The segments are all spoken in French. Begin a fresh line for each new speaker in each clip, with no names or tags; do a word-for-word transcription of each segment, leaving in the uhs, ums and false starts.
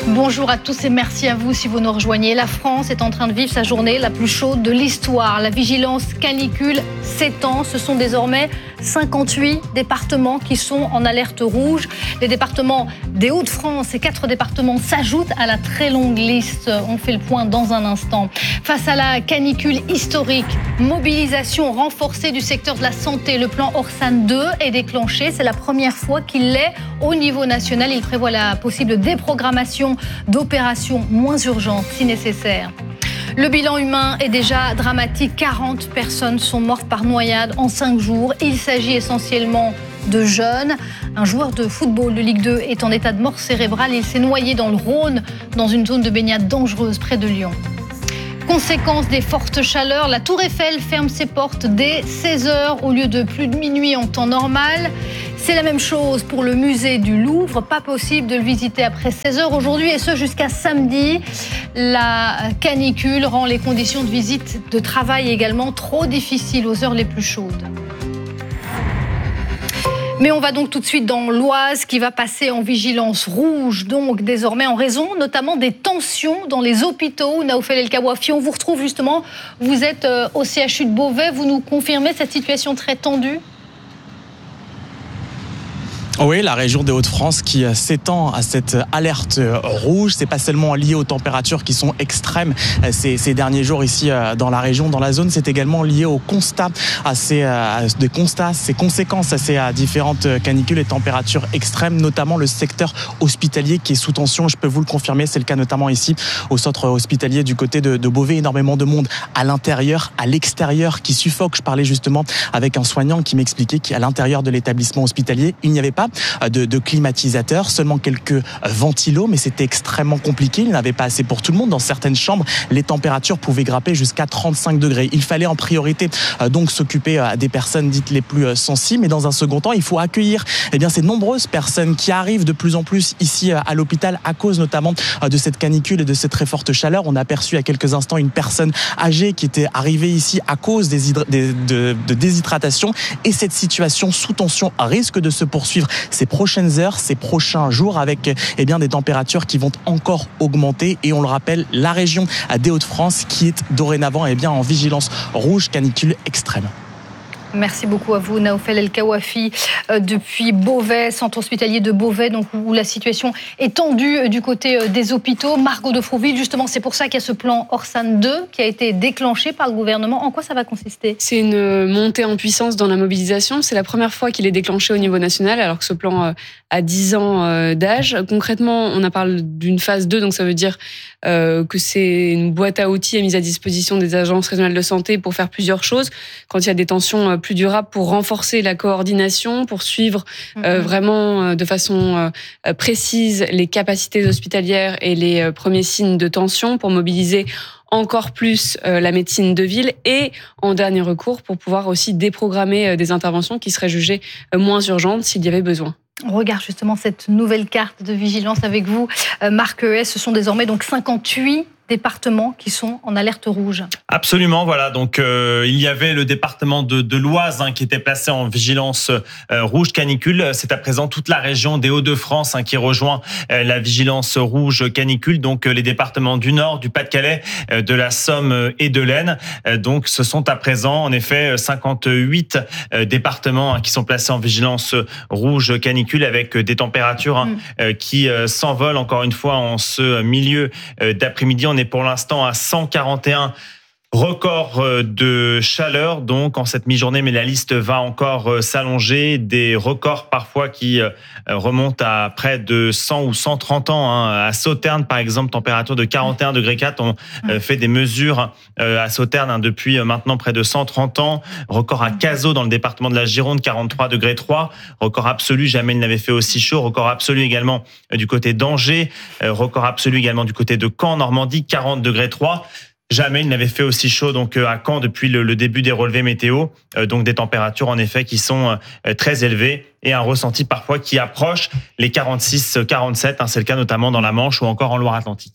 Bonjour à tous et merci à vous si vous nous rejoignez. La France est en train de vivre sa journée la plus chaude de l'histoire. La vigilance canicule s'étend. Ce sont désormais cinquante-huit départements qui sont en alerte rouge. Les départements des Hauts-de-France et quatre départements s'ajoutent à la très longue liste. On fait le point dans un instant. Face à la canicule historique, mobilisation renforcée du secteur de la santé. Le plan Orsan deux est déclenché. C'est la première fois qu'il l'est au niveau national. Il prévoit la possible déprogrammation d'opérations moins urgentes si nécessaire. Le bilan humain est déjà dramatique. quarante personnes sont mortes par noyade en cinq jours. Il s'agit essentiellement de jeunes. Un joueur de football de Ligue deux est en état de mort cérébrale. Il s'est noyé dans le Rhône, dans une zone de baignade dangereuse près de Lyon. Conséquence des fortes chaleurs, la Tour Eiffel ferme ses portes dès seize heures au lieu de plus de minuit en temps normal. C'est la même chose pour le musée du Louvre. Pas possible de le visiter après seize heures aujourd'hui et ce jusqu'à samedi. La canicule rend les conditions de visite de travail également trop difficiles aux heures les plus chaudes. Mais on va donc tout de suite dans l'Oise qui va passer en vigilance rouge, donc désormais en raison notamment des tensions dans les hôpitaux. Naoufel El Kawafi, on vous retrouve justement, vous êtes au C H U de Beauvais, vous nous confirmez cette situation très tendue ?
Oui, la région des Hauts-de-France qui s'étend à cette alerte rouge. C'est pas seulement lié aux températures qui sont extrêmes ces, ces derniers jours ici dans la région, dans la zone. C'est également lié au constat, à ces à des constats, ces conséquences à ces à différentes canicules et températures extrêmes, notamment le secteur hospitalier qui est sous tension. Je peux vous le confirmer, c'est le cas notamment ici au centre hospitalier du côté de, de Beauvais. Énormément de monde à l'intérieur, à l'extérieur qui suffoque. Je parlais justement avec un soignant qui m'expliquait qu'à l'intérieur de l'établissement hospitalier, il n'y avait pas De, de climatisateurs, seulement quelques ventilos, mais c'était extrêmement compliqué. Il n'avait pas assez pour tout le monde. Dans certaines chambres, les températures pouvaient grimper jusqu'à trente-cinq degrés. Il fallait en priorité euh, donc s'occuper euh, des personnes dites les plus euh, sensibles, mais dans un second temps, il faut accueillir eh bien, ces nombreuses personnes qui arrivent de plus en plus ici euh, à l'hôpital à cause notamment euh, de cette canicule et de cette très forte chaleur. On a aperçu il y a quelques instants une personne âgée qui était arrivée ici à cause des hydra- des, de, de déshydratation et cette situation sous tension risque de se poursuivre ces prochaines heures, ces prochains jours avec eh bien, des températures qui vont encore augmenter et on le rappelle, la région des Hauts-de-France qui est dorénavant eh bien, en vigilance rouge canicule extrême.
Merci beaucoup à vous, Naoufel El Kawafi, euh, depuis Beauvais, centre hospitalier de Beauvais, donc où la situation est tendue euh, du côté euh, des hôpitaux. Margot de Frouville, justement, c'est pour ça qu'il y a ce plan Orsan deux qui a été déclenché par le gouvernement. En quoi ça va consister ?
C'est une montée en puissance dans la mobilisation. C'est la première fois qu'il est déclenché au niveau national, alors que ce plan euh, a dix ans euh, d'âge. Concrètement, on a parlé d'une phase deux, donc ça veut dire euh, que c'est une boîte à outils mise à disposition des agences régionales de santé pour faire plusieurs choses. Quand il y a des tensions euh, plus durable pour renforcer la coordination, pour suivre euh, vraiment euh, de façon euh, précise les capacités hospitalières et les euh, premiers signes de tension, pour mobiliser encore plus euh, la médecine de ville et, en dernier recours, pour pouvoir aussi déprogrammer euh, des interventions qui seraient jugées euh, moins urgentes s'il y avait besoin.
On regarde justement cette nouvelle carte de vigilance avec vous. Euh, Marc E S, ce sont désormais donc cinquante-huit départements qui sont en alerte rouge.
Absolument, voilà. Donc euh, il y avait le département de, de l'Oise hein, qui était placé en vigilance euh, rouge canicule. C'est à présent toute la région des Hauts-de-France hein, qui rejoint euh, la vigilance rouge canicule. Donc euh, les départements du Nord, du Pas-de-Calais, euh, de la Somme euh, et de l'Aisne. Euh, donc ce sont à présent en effet cinquante-huit euh, départements hein, qui sont placés en vigilance rouge canicule avec des températures hein, mmh. euh, qui euh, s'envolent encore une fois en ce milieu euh, d'après-midi. On est pour l'instant à cent quarante et un records de chaleur donc en cette mi-journée, mais la liste va encore s'allonger. Des records parfois qui remontent à près de cent ou cent trente ans. Hein. À Sauternes, par exemple, température de quarante et un degrés quatre. On fait des mesures à Sauternes hein, depuis maintenant près de cent trente ans. Record à Cazaux dans le département de la Gironde, quarante-trois degrés trois. Record absolu, jamais il n'avait fait aussi chaud. Record absolu également du côté d'Angers. Record absolu également du côté de Caen, Normandie, quarante degrés trois. Jamais il n'avait fait aussi chaud donc à Caen depuis le, le début des relevés météo. Euh, donc des températures en effet qui sont euh, très élevées et un ressenti parfois qui approche les quarante-six quarante-sept. Hein, c'est le cas notamment dans la Manche ou encore en Loire-Atlantique.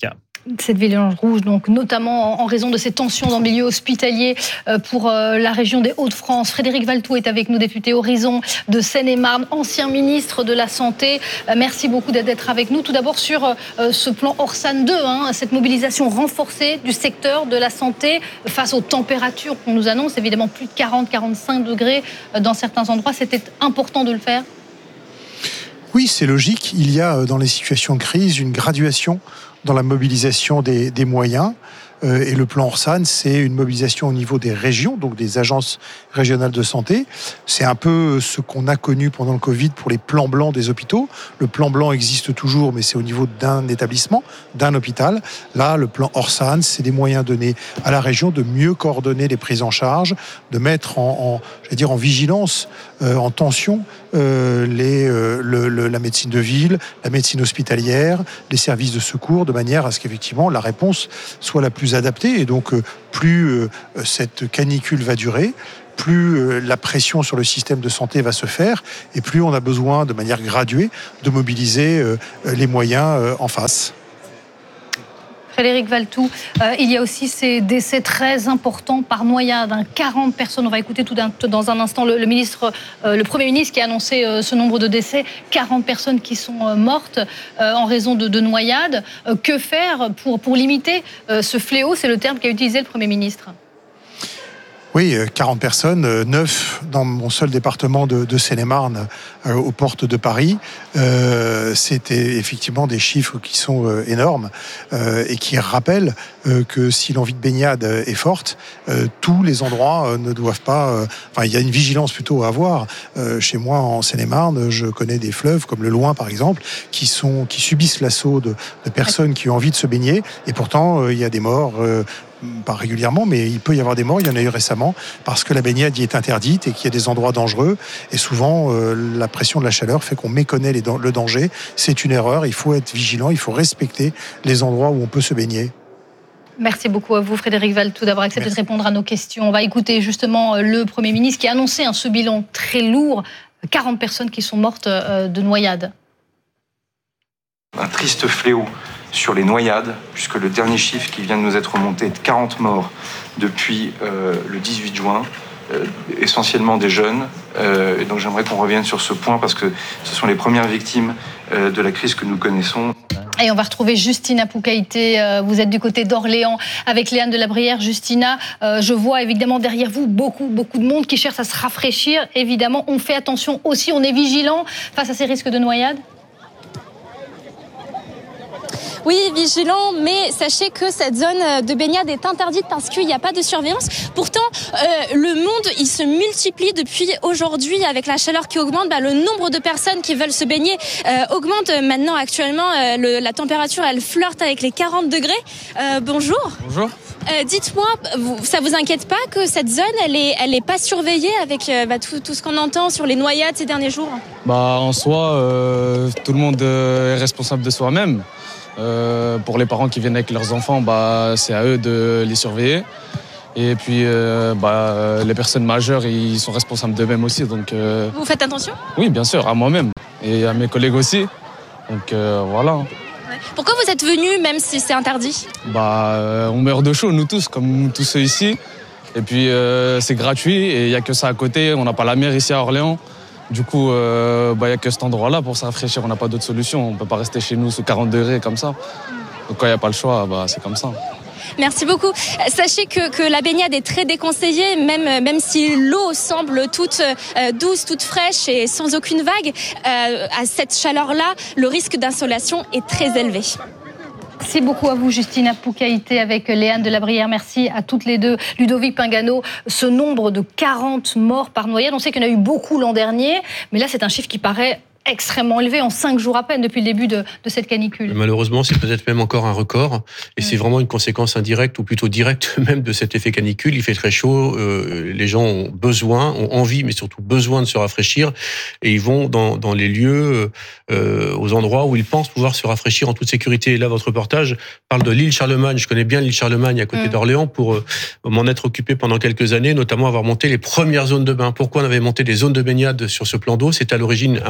cette vigilance rouge, donc notamment en raison de ces tensions dans le milieu hospitalier pour la région des Hauts-de-France. Frédéric Valletoux est avec nous, député Horizon de Seine-et-Marne, ancien ministre de la Santé. Merci beaucoup d'être avec nous. Tout d'abord sur ce plan Orsan deux, hein, cette mobilisation renforcée du secteur de la santé face aux températures qu'on nous annonce, évidemment plus de quarante à quarante-cinq degrés dans certains endroits. C'était important de le faire ?
Oui, c'est logique. Il y a dans les situations de crise une graduation dans la mobilisation des, des moyens. Et le plan Orsan, c'est une mobilisation au niveau des régions, donc des agences régionales de santé. C'est un peu ce qu'on a connu pendant le Covid pour les plans blancs des hôpitaux. Le plan blanc existe toujours, mais c'est au niveau d'un établissement, d'un hôpital. Là, le plan Orsan, c'est des moyens donnés à la région de mieux coordonner les prises en charge, de mettre en, en je vais dire, en vigilance, euh, en tension, euh, les, euh, le, le, la médecine de ville, la médecine hospitalière, les services de secours, de manière à ce qu'effectivement la réponse soit la plus adaptée. Et donc, euh, plus euh, cette canicule va durer, plus euh, la pression sur le système de santé va se faire, et plus on a besoin, de manière graduée, de mobiliser euh, les moyens euh, en face.
Frédéric Valletoux, euh, il y a aussi ces décès très importants par noyade, hein, quarante personnes. On va écouter tout d'un, dans un instant le, le, ministre, euh, le Premier ministre qui a annoncé euh, ce nombre de décès, quarante personnes qui sont euh, mortes euh, en raison de, de noyades. Euh, que faire pour, pour limiter euh, ce fléau ? C'est le terme qu'a utilisé le Premier ministre.
Oui, quarante personnes, neuf dans mon seul département de, de Seine-et-Marne, euh, aux portes de Paris. Euh, c'était effectivement des chiffres qui sont euh, énormes euh, et qui rappellent euh, que si l'envie de baignade est forte, euh, tous les endroits euh, ne doivent pas... Euh, enfin, il y a une vigilance plutôt à avoir. Euh, chez moi, en Seine-et-Marne, je connais des fleuves comme le Loing, par exemple, qui, sont, qui subissent l'assaut de, de personnes qui ont envie de se baigner. Et pourtant, euh, il y a des morts... Euh, pas régulièrement, mais il peut y avoir des morts, il y en a eu récemment, parce que la baignade y est interdite et qu'il y a des endroits dangereux. Et souvent, euh, la pression de la chaleur fait qu'on méconnaît les, le danger. C'est une erreur, il faut être vigilant, il faut respecter les endroits où on peut se baigner.
Merci beaucoup à vous, Frédéric Valletoux, d'avoir accepté Merci. de répondre à nos questions. On va écouter justement le Premier ministre qui a annoncé hein, ce bilan très lourd, quarante personnes qui sont mortes euh, de noyade.
Un triste fléau sur les noyades, puisque le dernier chiffre qui vient de nous être remonté est de quarante morts depuis euh, le dix-huit juin, euh, essentiellement des jeunes. Euh, et donc j'aimerais qu'on revienne sur ce point, parce que ce sont les premières victimes euh, de la crise que nous connaissons.
Et on va retrouver Justina Poucaïté. Vous êtes du côté d'Orléans avec Léane de la Brière. Justina, euh, je vois évidemment derrière vous beaucoup, beaucoup de monde qui cherche à se rafraîchir. Évidemment, on fait attention aussi, on est vigilant face à ces risques de noyade.
Oui, vigilant, mais sachez que cette zone de baignade est interdite parce qu'il n'y a pas de surveillance. Pourtant, euh, le monde, il se multiplie depuis aujourd'hui avec la chaleur qui augmente. Bah, le nombre de personnes qui veulent se baigner euh, augmente maintenant. Actuellement, euh, le, la température, elle flirte avec les quarante degrés. Euh, bonjour.
Bonjour.
Euh, dites-moi, vous, ça vous inquiète pas que cette zone, elle est, elle est pas surveillée avec euh, bah, tout, tout ce qu'on entend sur les noyades ces derniers jours ?
Bah, en soi, euh, tout le monde est responsable de soi-même. Euh, pour les parents qui viennent avec leurs enfants, bah, c'est à eux de les surveiller. Et puis, euh, bah, les personnes majeures, ils sont responsables d'eux-mêmes aussi. Donc, euh...
Vous faites attention ?
Oui, bien sûr, à moi-même et à mes collègues aussi. Donc euh, voilà.
Pourquoi vous êtes venus, même si c'est interdit ?
Bah, euh, on meurt de chaud, nous tous, comme tous ceux ici. Et puis, euh, c'est gratuit et il n'y a que ça à côté. On n'a pas la mer ici à Orléans. Du coup, il euh, n'y bah, a que cet endroit-là pour se rafraîchir. On n'a pas d'autre solution. On ne peut pas rester chez nous sous quarante degrés comme ça. Donc quand il n'y a pas le choix, bah, c'est comme ça.
Merci beaucoup. Sachez que, que la baignade est très déconseillée, même, même si l'eau semble toute euh, douce, toute fraîche et sans aucune vague. Euh, à cette chaleur-là, le risque d'insolation est très élevé.
Merci beaucoup à vous, Justina Poucaïté, avec Léane de la Brière. Merci à toutes les deux. Ludovic Pingano, ce nombre de quarante morts par noyade, on sait qu'il y en a eu beaucoup l'an dernier, mais là, c'est un chiffre qui paraît extrêmement élevé en cinq jours à peine depuis le début de, de cette canicule.
Malheureusement, c'est peut-être même encore un record et mmh. c'est vraiment une conséquence indirecte ou plutôt directe même de cet effet canicule. Il fait très chaud, euh, les gens ont besoin, ont envie, mais surtout besoin de se rafraîchir et ils vont dans, dans les lieux, euh, aux endroits où ils pensent pouvoir se rafraîchir en toute sécurité. Et là, votre reportage parle de l'île Charlemagne. Je connais bien l'île Charlemagne à côté mmh. d'Orléans pour euh, m'en être occupé pendant quelques années, notamment avoir monté les premières zones de bain. Pourquoi on avait monté des zones de baignade sur ce plan d'eau ? C'était à l'origine un plan d'eau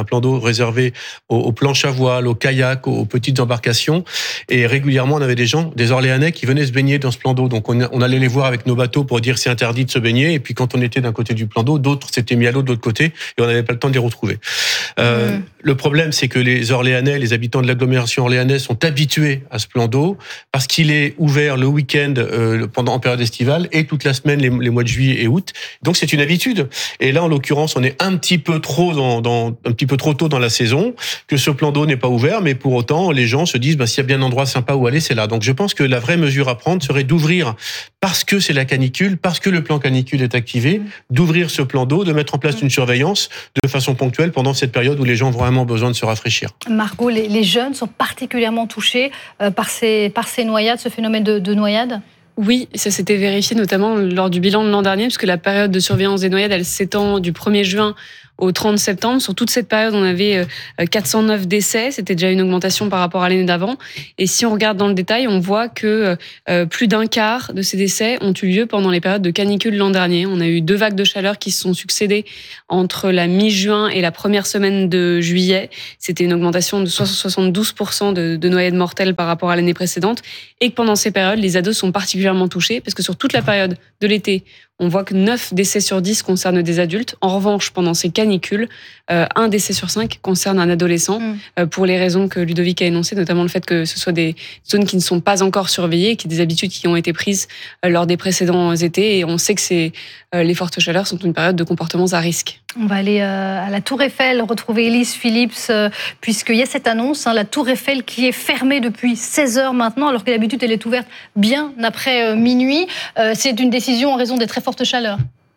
réservé aux, aux planches à voile, aux kayaks, aux petites embarcations. Et régulièrement, on avait des gens, des Orléanais, qui venaient se baigner dans ce plan d'eau. Donc, on, on allait les voir avec nos bateaux pour dire c'est interdit de se baigner. Et puis, quand on était d'un côté du plan d'eau, d'autres s'étaient mis à l'autre de l'autre côté et on n'avait pas le temps de les retrouver. Euh, mmh. Le problème, c'est que les Orléanais, les habitants de l'agglomération orléanaise sont habitués à ce plan d'eau parce qu'il est ouvert le week-end euh, pendant en période estivale et toute la semaine les, les mois de juillet et août. Donc, c'est une habitude. Et là, en l'occurrence, on est un petit peu trop dans, dans un petit peu trop tôt dans la saison que ce plan d'eau n'est pas ouvert, mais pour autant, les gens se disent bah, s'il y a bien un endroit sympa où aller, c'est là. Donc, je pense que la vraie mesure à prendre serait d'ouvrir, parce que c'est la canicule, parce que le plan canicule est activé, d'ouvrir ce plan d'eau, de mettre en place une surveillance de façon ponctuelle pendant cette période où les gens ont vraiment besoin de se rafraîchir.
Margot, les, les jeunes sont particulièrement touchés euh, par, ces, par ces noyades, ce phénomène de, de noyade ?
Oui, ça s'était vérifié notamment lors du bilan de l'an dernier, puisque la période de surveillance des noyades, elle s'étend du premier juin au trente septembre. Sur toute cette période, on avait quatre cent neuf décès. C'était déjà une augmentation par rapport à l'année d'avant. Et si on regarde dans le détail, on voit que euh, plus d'un quart de ces décès ont eu lieu pendant les périodes de canicule l'an dernier. On a eu deux vagues de chaleur qui se sont succédées entre la mi-juin et la première semaine de juillet. C'était une augmentation de soixante-douze pour cent de, de noyades mortelles par rapport à l'année précédente. Et que pendant ces périodes, les ados sont particulièrement touchés, parce que sur toute la période de l'été, on voit que neuf décès sur dix concernent des adultes. En revanche, pendant ces canicules, euh, un décès sur cinq concerne un adolescent, mmh. euh, pour les raisons que Ludovic a énoncées, notamment le fait que ce soit des zones qui ne sont pas encore surveillées, et qui des habitudes qui ont été prises euh, lors des précédents étés. Et on sait que c'est, euh, les fortes chaleurs sont une période de comportements à risque.
On va aller euh, à la Tour Eiffel, retrouver Elise Phillips, euh, puisqu'il y a cette annonce, hein, la Tour Eiffel qui est fermée depuis seize heures maintenant, alors que d'habitude elle est ouverte bien après euh, minuit. Euh, c'est une décision en raison des très fortes chaleurs.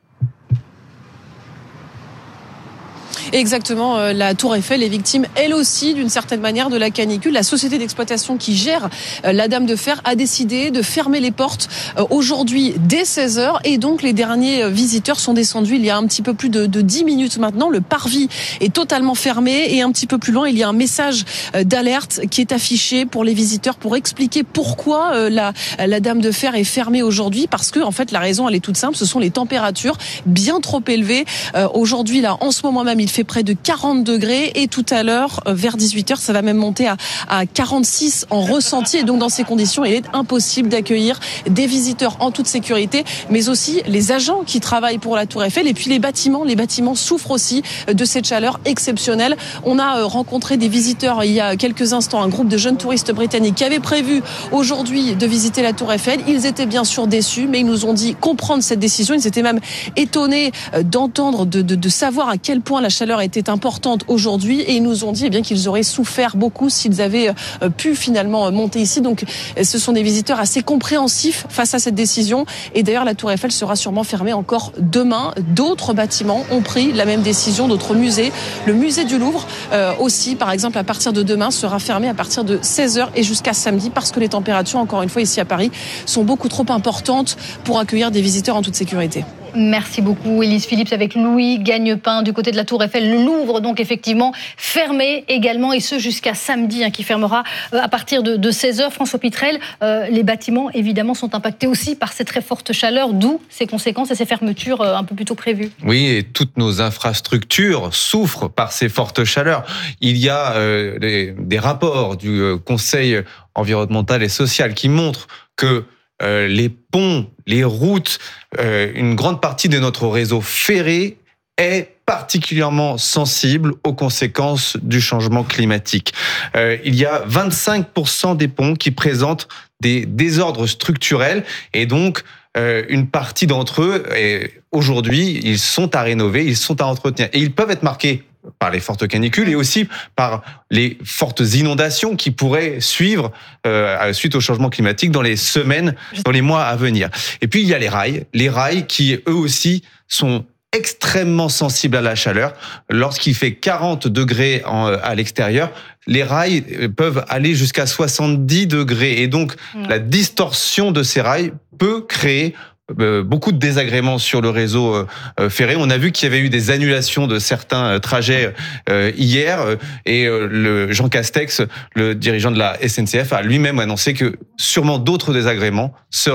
Exactement, la Tour Eiffel est victime, elle aussi, d'une certaine manière, de la canicule. La société d'exploitation qui gère la Dame de Fer a décidé de fermer les portes aujourd'hui dès seize heures, et donc les derniers visiteurs sont descendus il y a un petit peu plus de, de dix minutes maintenant. Le parvis est totalement fermé, et un petit peu plus loin, il y a un message d'alerte qui est affiché pour les visiteurs pour expliquer pourquoi la, la Dame de Fer est fermée aujourd'hui, parce que en fait la raison elle est toute simple, ce sont les températures bien trop élevées. Euh, aujourd'hui là, en ce moment même, il fait près de quarante degrés, et tout à l'heure, vers dix-huit heures, ça va même monter à, à quarante-six en ressenti. Et donc, dans ces conditions, il est impossible d'accueillir des visiteurs en toute sécurité, mais aussi les agents qui travaillent pour la Tour Eiffel, et puis les bâtiments. Les bâtiments souffrent aussi de cette chaleur exceptionnelle. On a rencontré des visiteurs il y a quelques instants, un groupe de jeunes touristes britanniques qui avaient prévu aujourd'hui de visiter la Tour Eiffel. Ils étaient bien sûr déçus, mais ils nous ont dit comprendre cette décision. Ils étaient même étonnés d'entendre, de, de, de savoir à quel point la chaleur était importante aujourd'hui, et ils nous ont dit eh bien qu'ils auraient souffert beaucoup s'ils avaient pu finalement monter ici. Donc ce sont des visiteurs assez compréhensifs face à cette décision, et d'ailleurs la Tour Eiffel sera sûrement fermée encore demain. D'autres bâtiments ont pris la même décision, d'autres musées. Le musée du Louvre euh, aussi, par exemple, à partir de demain sera fermé à partir de seize heures et jusqu'à samedi, parce que les températures, encore une fois ici à Paris, sont beaucoup trop importantes pour accueillir des visiteurs en toute sécurité.
Merci beaucoup, Elise Phillips, avec Louis Gagnepin du côté de la Tour Eiffel. Le Louvre, donc effectivement, fermé également, et ce jusqu'à samedi, hein, qui fermera euh, à partir de, de seize heures. François Pitrel, euh, les bâtiments, évidemment, sont impactés aussi par cette très forte chaleur, d'où ces conséquences et ces fermetures euh, un peu plus tôt prévues.
Oui, et toutes nos infrastructures souffrent par ces fortes chaleurs. Il y a euh, des, des rapports du euh, Conseil environnemental et social qui montrent que Euh, les ponts, les routes, euh, une grande partie de notre réseau ferré est particulièrement sensible aux conséquences du changement climatique. Euh, il y a vingt-cinq pour cent des ponts qui présentent des désordres structurels, et donc euh, une partie d'entre eux, et aujourd'hui, ils sont à rénover, ils sont à entretenir, et ils peuvent être marqués par les fortes canicules et aussi par les fortes inondations qui pourraient suivre euh, suite au changement climatique dans les semaines, dans les mois à venir. Et puis il y a les rails, les rails qui eux aussi sont extrêmement sensibles à la chaleur. Lorsqu'il fait quarante degrés en, à l'extérieur, les rails peuvent aller jusqu'à soixante-dix degrés, et donc mmh. la distorsion de ces rails peut créer Euh, beaucoup de désagréments sur le réseau euh, ferré. On a vu qu'il y avait eu des annulations de certains euh, trajets euh, hier, euh, et euh, le Jean Castex, le dirigeant de la S N C F, a lui-même annoncé que sûrement d'autres désagréments seraient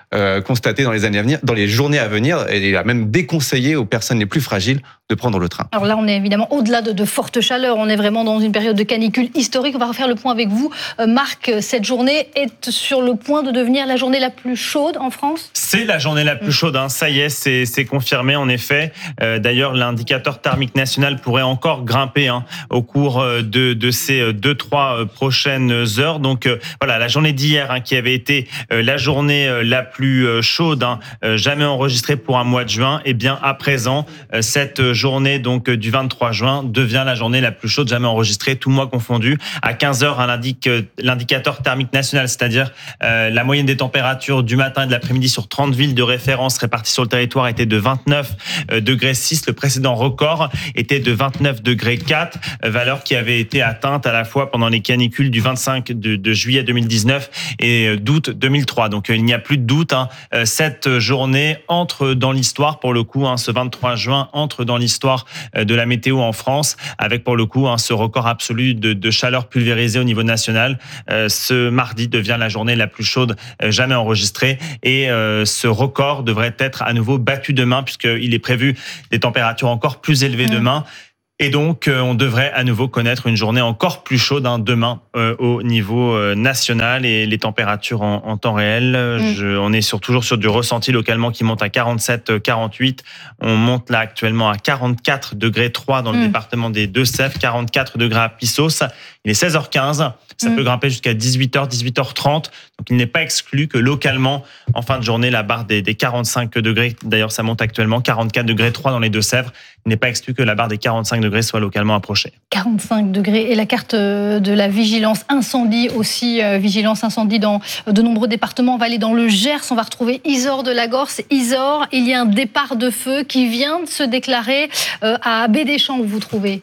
euh, constater dans les années à venir, dans les journées à venir, et il a même déconseillé aux personnes les plus fragiles de prendre le train.
Alors là, on est évidemment au-delà de, de fortes chaleurs, on est vraiment dans une période de canicule historique. On va refaire le point avec vous. Euh, Marc, cette journée est sur le point de devenir la journée la plus chaude en France ?
C'est la journée la plus chaude, hein. Ça y est, c'est, c'est confirmé en effet. Euh, d'ailleurs, l'indicateur thermique national pourrait encore grimper hein, au cours de, de ces deux, trois prochaines heures. Donc euh, voilà, la journée d'hier hein, qui avait été euh, la journée euh, la plus euh, chaude, hein, euh, jamais enregistrée pour un mois de juin. Et bien à présent, euh, cette journée donc du vingt-trois juin devient la journée la plus chaude jamais enregistrée, tout mois confondu. À quinze heures, hein, indique l'indicateur thermique national, c'est-à-dire euh, la moyenne des températures du matin et de l'après-midi sur trente villes de référence réparties sur le territoire était de vingt-neuf degrés six. Le précédent record était de vingt-neuf degrés quatre, valeur qui avait été atteinte à la fois pendant les canicules du vingt-cinq de, de juillet deux mille dix-neuf et d'août deux mille trois. Donc il n'y a plus de doute, hein, cette journée entre dans l'histoire pour le coup, hein, ce vingt-trois juin entre dans l'histoire de la météo en France, avec pour le coup hein, ce record absolu de, de chaleur pulvérisée au niveau national. Euh, ce mardi devient la journée la plus chaude euh, jamais enregistrée et euh, ce record devrait être à nouveau battu demain puisqu'il est prévu des températures encore plus élevées mmh. demain. Et donc, euh, on devrait à nouveau connaître une journée encore plus chaude hein, demain euh, au niveau euh, national et les températures en, en temps réel. Mmh. Je, on est sur, toujours sur du ressenti localement qui monte à quarante-sept, quarante-huit. On monte là actuellement à quarante-quatre degrés trois dans le mmh. département des Deux-Sèvres, quarante-quatre degrés à Pissos. Il est seize heures quinze. Ça mmh. peut grimper jusqu'à dix-huit heures, dix-huit heures trente. Donc, il n'est pas exclu que localement, en fin de journée, la barre des, des quarante-cinq degrés, d'ailleurs, ça monte actuellement, quarante-quatre degrés trois dans les Deux-Sèvres. Il n'est pas exclu que la barre des quarante-cinq degrés soit localement approchée.
quarante-cinq degrés et la carte de la vigilance incendie aussi, euh, vigilance incendie dans de nombreux départements. On va aller dans le Gers, on va retrouver Isor de la Gorse. Isor, il y a un départ de feu qui vient de se déclarer euh, à Baie-des-Champs où vous vous trouvez.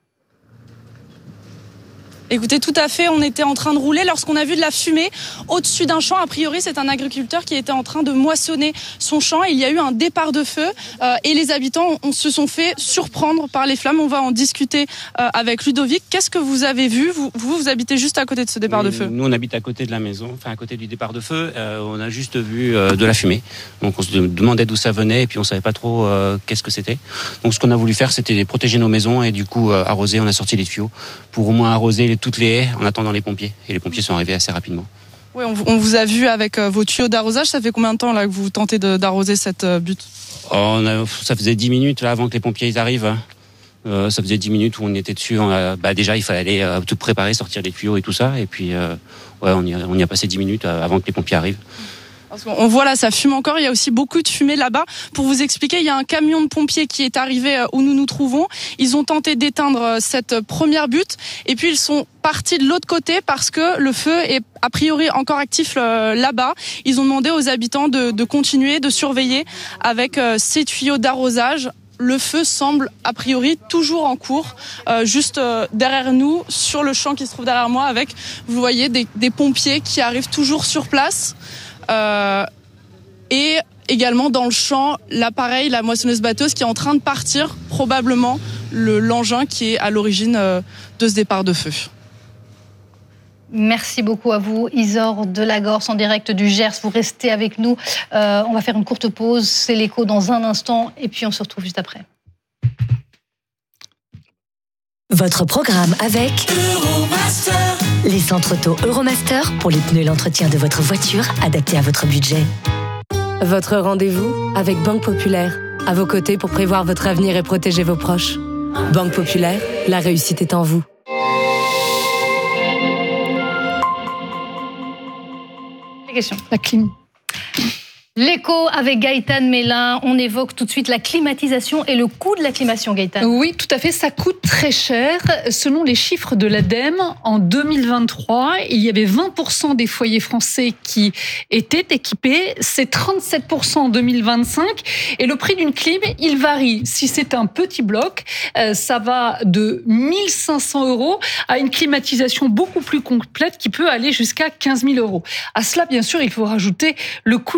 Écoutez, tout à fait, on était en train de rouler lorsqu'on a vu de la fumée au-dessus d'un champ. A priori, c'est un agriculteur qui était en train de moissonner son champ. Il y a eu un départ de feu euh, et les habitants on, se sont fait surprendre par les flammes. On va en discuter euh, avec Ludovic. Qu'est-ce que vous avez vu ? vous, vous, vous habitez juste à côté de ce départ
oui,
de feu ?
Nous, on habite à côté de la maison, enfin à côté du départ de feu. Euh, on a juste vu euh, de la fumée. Donc, on se demandait d'où ça venait et puis on savait pas trop euh, qu'est-ce que c'était. Donc, ce qu'on a voulu faire, c'était protéger nos maisons et du coup euh, arroser. On a sorti les tuyaux pour au moins arroser les, toutes les haies en attendant les pompiers. Et les pompiers sont arrivés assez rapidement.
Oui, on, on vous a vu avec vos tuyaux d'arrosage. Ça fait combien de temps là que vous tentez de, d'arroser cette butte ?
oh, on a, Ça faisait dix minutes là, avant que les pompiers ils arrivent. Euh, ça faisait dix minutes où on était dessus. On a, bah, déjà, il fallait aller euh, tout préparer, sortir les tuyaux et tout ça. Et puis, euh, ouais, on y, a, on y a passé dix minutes euh, avant que les pompiers arrivent.
Parce qu'on voit là, ça fume encore. Il y a aussi beaucoup de fumée là-bas. Pour vous expliquer, il y a un camion de pompiers qui est arrivé où nous nous trouvons. Ils ont tenté d'éteindre cette première butte. Et puis, ils sont partis de l'autre côté parce que le feu est a priori encore actif là-bas. Ils ont demandé aux habitants de, de continuer, de surveiller avec ces tuyaux d'arrosage. Le feu semble a priori toujours en cours, euh, juste euh, derrière nous, sur le champ qui se trouve derrière moi, avec, vous voyez, des, des pompiers qui arrivent toujours sur place. Euh, et également dans le champ, l'appareil, la moissonneuse-batteuse qui est en train de partir, probablement le, l'engin qui est à l'origine euh, de ce départ de feu.
Merci beaucoup à vous, Isor de la Gorse, en direct du Gers. Vous restez avec nous. Euh, on va faire une courte pause. C'est l'écho dans un instant. Et puis, on se retrouve juste après.
Votre programme avec Euromaster. Les centres auto Euromaster pour les pneus et l'entretien de votre voiture adaptés à votre budget.
Votre rendez-vous avec Banque Populaire. À vos côtés pour prévoir votre avenir et protéger vos proches. Banque Populaire, la réussite est en vous.
La clim. L'écho avec Gaëtan Mélin, on évoque tout de suite la climatisation et le coût de la climatisation, Gaëtan.
Oui, tout à fait, ça coûte très cher. Selon les chiffres de l'ADEME, en deux mille vingt-trois, il y avait vingt pour cent des foyers français qui étaient équipés, c'est trente-sept pour cent en deux mille vingt-cinq, et le prix d'une clim, il varie. Si c'est un petit bloc, ça va de mille cinq cents euros à une climatisation beaucoup plus complète qui peut aller jusqu'à quinze mille euros. À cela, bien sûr, il faut rajouter le coût de l'électricité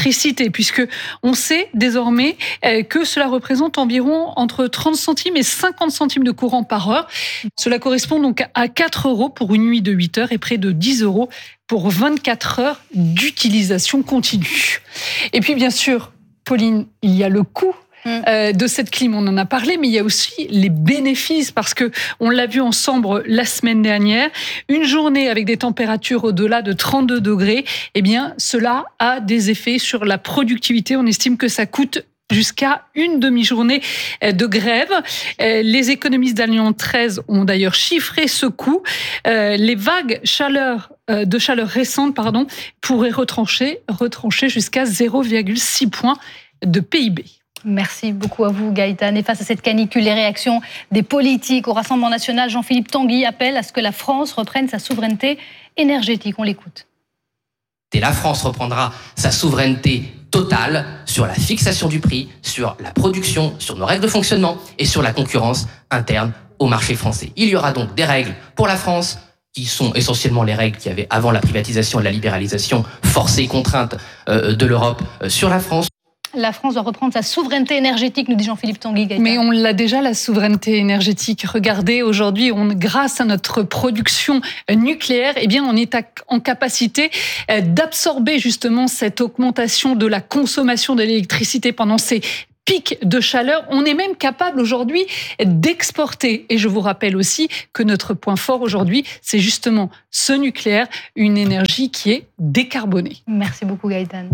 l'électricité, puisque on sait désormais que cela représente environ entre trente centimes et cinquante centimes de courant par heure. Cela correspond donc à quatre euros pour une nuit de huit heures et près de dix euros pour vingt-quatre heures d'utilisation continue. Et puis bien sûr, Pauline, il y a le coût Euh, de cette clim, on en a parlé, mais il y a aussi les bénéfices, parce que on l'a vu ensemble la semaine dernière, une journée avec des températures au-delà de trente-deux degrés, eh bien, cela a des effets sur la productivité. On estime que ça coûte jusqu'à une demi-journée de grève. Les économistes d'Alliance treize ont d'ailleurs chiffré ce coût. Les vagues chaleur, de chaleur récentes pardon, pourraient retrancher, retrancher jusqu'à zéro virgule six points de P I B.
Merci beaucoup à vous, Gaëtan. Et face à cette canicule, les réactions des politiques au Rassemblement national, Jean-Philippe Tanguy appelle à ce que la France reprenne sa souveraineté énergétique. On l'écoute.
Et la France reprendra sa souveraineté totale sur la fixation du prix, sur la production, sur nos règles de fonctionnement et sur la concurrence interne au marché français. Il y aura donc des règles pour la France, qui sont essentiellement les règles qu'il y avait avant la privatisation et la libéralisation forcée et contrainte de l'Europe sur la France.
La France doit reprendre sa souveraineté énergétique, nous dit Jean-Philippe Tanguy. Gaëtan.
Mais on l'a déjà, la souveraineté énergétique. Regardez, aujourd'hui, on, grâce à notre production nucléaire, eh bien, on est à, en capacité d'absorber justement cette augmentation de la consommation de l'électricité pendant ces pics de chaleur. On est même capable aujourd'hui d'exporter. Et je vous rappelle aussi que notre point fort aujourd'hui, c'est justement ce nucléaire, une énergie qui est décarbonée.
Merci beaucoup, Gaëtan.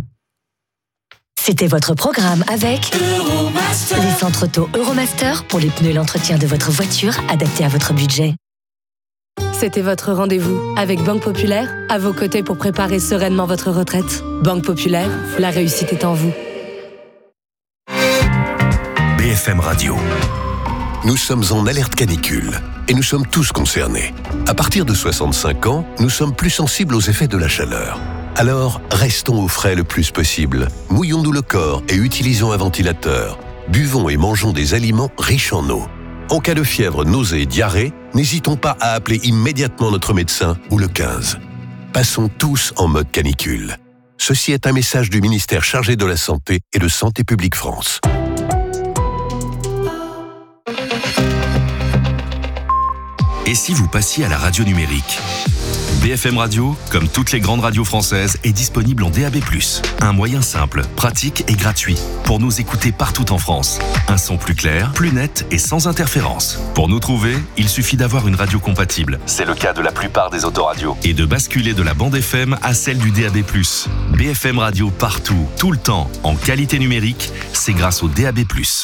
C'était votre programme avec Euromaster. Les centres auto Euromaster pour les pneus et l'entretien de votre voiture adaptés à votre budget.
C'était votre rendez-vous avec Banque Populaire, à vos côtés pour préparer sereinement votre retraite. Banque Populaire, la réussite est en vous.
B F M Radio. Nous sommes en alerte canicule et nous sommes tous concernés. À partir de soixante-cinq ans, nous sommes plus sensibles aux effets de la chaleur. Alors, restons au frais le plus possible. Mouillons-nous le corps et utilisons un ventilateur. Buvons et mangeons des aliments riches en eau. En cas de fièvre, nausée et diarrhée, n'hésitons pas à appeler immédiatement notre médecin ou le quinze. Passons tous en mode canicule. Ceci est un message du ministère chargé de la Santé et de Santé publique France.
Et si vous passiez à la radio numérique ? B F M Radio, comme toutes les grandes radios françaises, est disponible en D A B plus. Un moyen simple, pratique et gratuit pour nous écouter partout en France. Un son plus clair, plus net et sans interférence. Pour nous trouver, il suffit d'avoir une radio compatible. C'est le cas de la plupart des autoradios. Et de basculer de la bande F M à celle du D A B plus. B F M Radio partout, tout le temps, en qualité numérique, c'est grâce au D A B plus.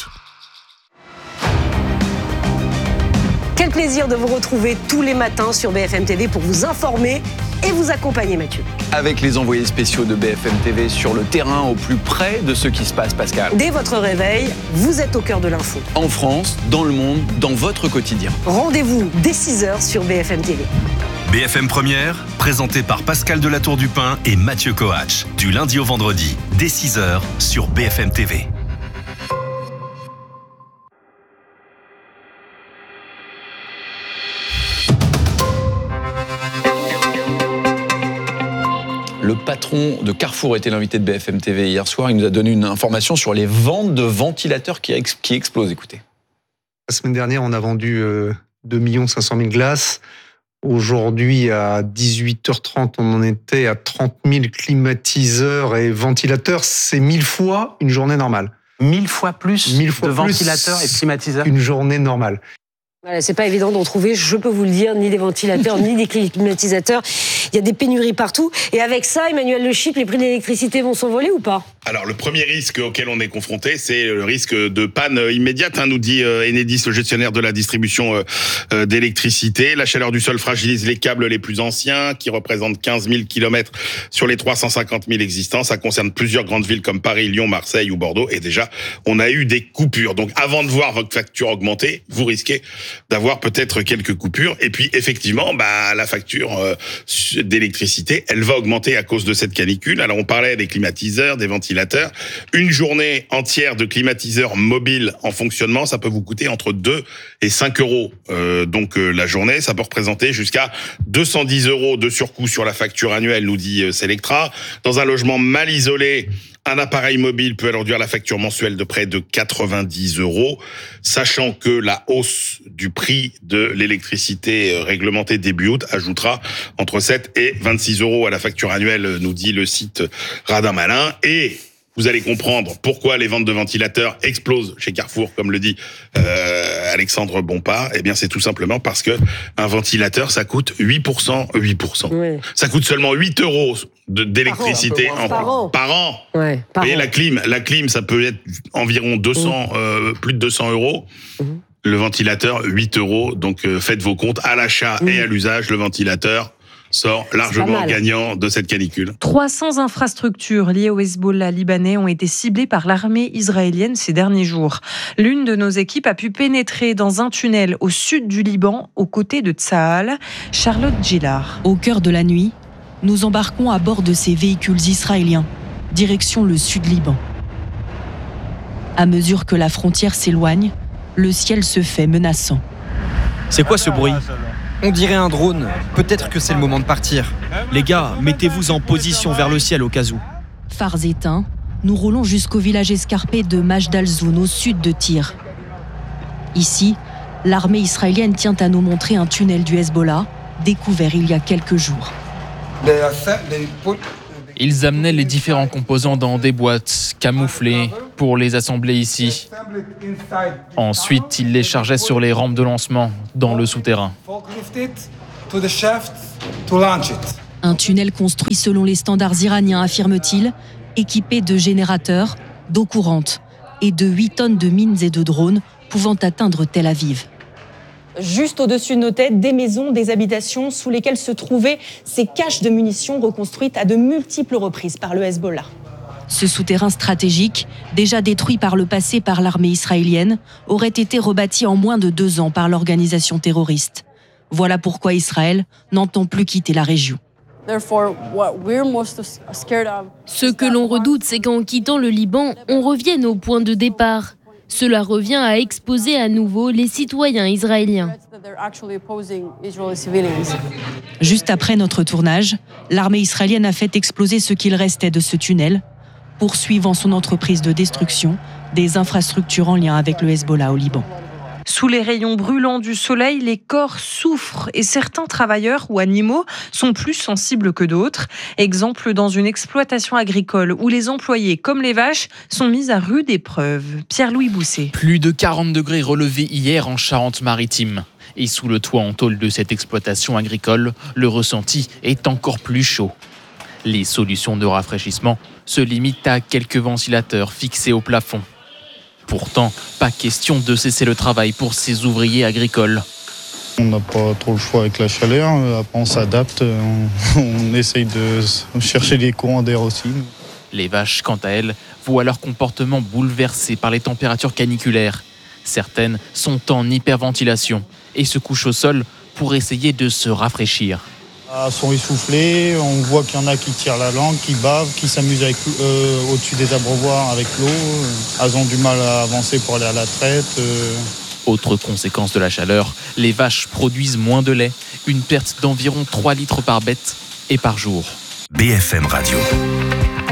Quel plaisir de vous retrouver tous les matins sur B F M T V pour vous informer et vous accompagner, Mathieu.
Avec les envoyés spéciaux de B F M T V sur le terrain, au plus près de ce qui se passe, Pascal.
Dès votre réveil, vous êtes au cœur de l'info.
En France, dans le monde, dans votre quotidien.
Rendez-vous dès six heures sur B F M T V.
B F M Première, présenté par Pascal Delatour-Dupin et Mathieu Coach. Du lundi au vendredi, dès six heures sur B F M T V.
Le patron de Carrefour était l'invité de B F M T V hier soir. Il nous a donné une information sur les ventes de ventilateurs qui, ex- qui explosent. Écoutez.
La semaine dernière, on a vendu euh, deux millions cinq cent mille glaces. Aujourd'hui, à dix-huit heures trente, on en était à trente mille climatiseurs et ventilateurs. C'est mille fois une journée normale.
Mille fois plus
mille fois
de
plus
ventilateurs et climatiseurs
une journée normale.
Voilà, c'est pas évident d'en trouver, je peux vous le dire, ni des ventilateurs, ni des climatisateurs. Il y a des pénuries partout. Et avec ça, Emmanuel Le Chypre, les prix de l'électricité vont s'envoler ou pas ?
Alors, le premier risque auquel on est confronté, c'est le risque de panne immédiate, hein, nous dit Enedis, le gestionnaire de la distribution euh, d'électricité. La chaleur du sol fragilise les câbles les plus anciens, qui représentent quinze mille kilomètres sur les trois cent cinquante mille existants. Ça concerne plusieurs grandes villes comme Paris, Lyon, Marseille ou Bordeaux. Et déjà, on a eu des coupures. Donc, avant de voir votre facture augmenter, vous risquez d'avoir peut-être quelques coupures. Et puis, effectivement, bah, la facture euh, d'électricité, elle va augmenter à cause de cette canicule. Alors, on parlait des climatiseurs, des ventilateurs. Une journée entière de climatiseurs mobiles en fonctionnement, ça peut vous coûter entre deux et cinq euros. Euh, donc, euh, la journée, ça peut représenter jusqu'à deux cent dix euros de surcoût sur la facture annuelle, nous dit euh, Selectra. Dans un logement mal isolé, Un appareil mobile peut alors réduire la facture mensuelle de près de quatre-vingt-dix euros, sachant que la hausse du prix de l'électricité réglementée début août ajoutera entre sept et vingt-six euros à la facture annuelle, nous dit le site Radin Malin. Et vous allez comprendre pourquoi les ventes de ventilateurs explosent chez Carrefour, comme le dit euh, Alexandre Bompard. Eh bien, c'est tout simplement parce que un ventilateur, ça coûte huit pour cent. huit pour cent. Oui. Ça coûte seulement huit euros de, d'électricité
par an, par an.
Par an.
Ouais, par
Et
an.
la clim, la clim, ça peut être environ deux cents, mmh. euh, plus de deux cents euros. Mmh. Le ventilateur, huit euros. Donc, euh, faites vos comptes à l'achat mmh. et à l'usage. Le ventilateur sort largement gagnant de cette canicule.
trois cents infrastructures liées au Hezbollah libanais ont été ciblées par l'armée israélienne ces derniers jours. L'une de nos équipes a pu pénétrer dans un tunnel au sud du Liban, aux côtés de Tsahal. Charlotte Gillard.
Au cœur de la nuit, nous embarquons à bord de ces véhicules israéliens, direction le sud Liban. À mesure que la frontière s'éloigne, le ciel se fait menaçant.
C'est quoi ce bruit ? On dirait un drone. Peut-être que c'est le moment de partir. Les gars, mettez-vous en position vers le ciel au cas où.
Phares éteints, nous roulons jusqu'au village escarpé de Majd al-Zoun, au sud de Tyr. Ici, l'armée israélienne tient à nous montrer un tunnel du Hezbollah, découvert il y a quelques jours.
Ils amenaient les différents composants dans des boîtes camouflées pour les assembler ici. Ensuite, ils les chargeaient sur les rampes de lancement dans le souterrain.
Un tunnel construit selon les standards iraniens, affirme-t-il, équipé de générateurs, d'eau courante et de huit tonnes de mines et de drones pouvant atteindre Tel Aviv.
Juste au-dessus de nos têtes, des maisons, des habitations sous lesquelles se trouvaient ces caches de munitions reconstruites à de multiples reprises par le Hezbollah.
Ce souterrain stratégique, déjà détruit par le passé par l'armée israélienne, aurait été rebâti en moins de deux ans par l'organisation terroriste. Voilà pourquoi Israël n'entend plus quitter la région.
Ce que l'on redoute, c'est qu'en quittant le Liban, on revienne au point de départ. Cela revient à exposer à nouveau les citoyens israéliens.
Juste après notre tournage, l'armée israélienne a fait exploser ce qu'il restait de ce tunnel, poursuivant son entreprise de destruction des infrastructures en lien avec le Hezbollah au Liban.
Sous les rayons brûlants du soleil, les corps souffrent et certains travailleurs ou animaux sont plus sensibles que d'autres. Exemple dans une exploitation agricole où les employés, comme les vaches, sont mis à rude épreuve. Pierre-Louis Bousset.
Plus de quarante degrés relevés hier en Charente-Maritime. Et sous le toit en tôle de cette exploitation agricole, le ressenti est encore plus chaud. Les solutions de rafraîchissement se limitent à quelques ventilateurs fixés au plafond. Pourtant, pas question de cesser le travail pour ces ouvriers agricoles.
On n'a pas trop le choix avec la chaleur, après on s'adapte, on, on essaye de chercher des courants d'air aussi.
Les vaches, quant à elles, voient leur comportement bouleversé par les températures caniculaires. Certaines sont en hyperventilation et se couchent au sol pour essayer de se rafraîchir.
Elles sont essoufflées, on voit qu'il y en a qui tirent la langue, qui bavent, qui s'amusent avec, euh, au-dessus des abreuvoirs avec l'eau. Elles ont du mal à avancer pour aller à la traite. Euh.
Autre conséquence de la chaleur, les vaches produisent moins de lait, une perte d'environ trois litres par bête et par jour.
B F M Radio.